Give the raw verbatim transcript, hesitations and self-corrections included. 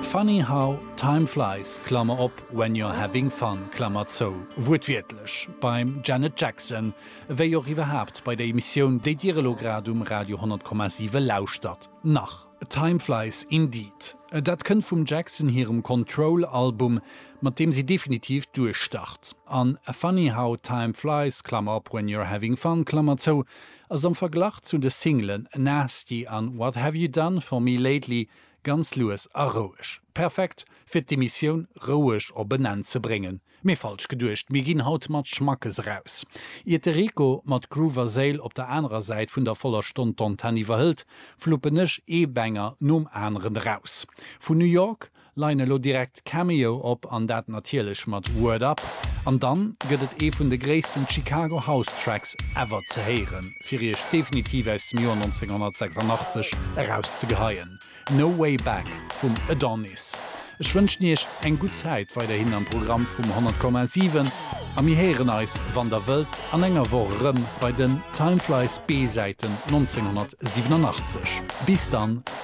Funny how time flies, Klammer op, when you're having fun, Klammer zo. Wurtwirtlech beim Janet Jackson, wéi jo iwwerhabt bei der Emission déi Direlogradum Radio hundert Komma sieben lauscht nach. Time flies indeed. Dat kënnt vum Jackson hirem Control-Album, mat dem sie definitiv durchstart. An A Funny How Time Flies, Klammer op, when you're having fun, Klammer zo, ass am Verglach zu de Singlen Nasty an What Have You Done For Me Lately ganz Louis aroisch. Perfekt fir die Mission roisch op benannt ze bringen. Mir falsch gedurcht, mir ginn haut mat Schmackes raus. Iete Rico mat Groover Sale op der anderer Seite vun der voller Stund Tani verhüllt, fluppenech E-Banger num anderen raus. Von New York leine lo direkt Cameo op an dat natierlech mat Word Up, an dann gëtt et e vun de gréessten Chicago House Tracks ever ze heieren, fir iech definitiv aus dem Jahr neunzehnhundertsechsundachtzig herauszugeheien. No Way Back vum Adonis. Ich wünsch niech eng gut Zeit weiter hin am Programm vum hundert Komma sieben am mi heieren eis van der Welt an enger Wochen bei den Timeflies B-Seiten neunzehnhundertsiebenundachtzig. Bis dann,